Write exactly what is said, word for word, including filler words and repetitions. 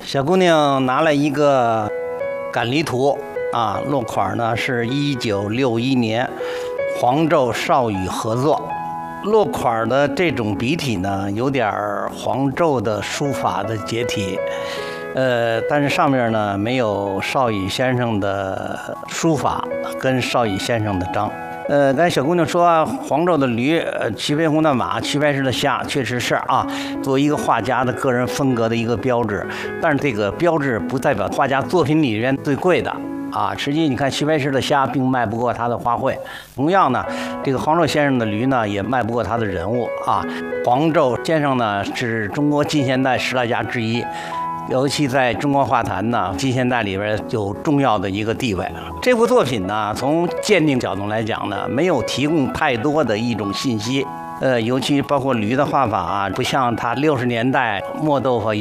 小姑娘拿了一个赶离图啊，落款呢是一九六一年黄胄邵羽合作。落款的这种笔体呢，有点黄胄的书法的结体，呃，但是上面呢没有邵羽先生的书法跟邵羽先生的章。呃，刚才小姑娘说、啊、黄胄的驴，呃，齐飞鸿的马，齐白石的虾，确实是啊，作为一个画家的个人风格的一个标志。但是这个标志不代表画家作品里面最贵的啊。实际你看齐白石的虾并卖不过他的花卉，同样呢，这个黄胄先生的驴呢也卖不过他的人物啊。黄胄先生呢是中国近现代十大家之一。尤其在中国画坛呢，近现代里边有重要的一个地位。这部作品呢，从鉴定角度来讲呢，没有提供太多的一种信息。呃，尤其包括驴的画法啊，不像他六十年代磨豆腐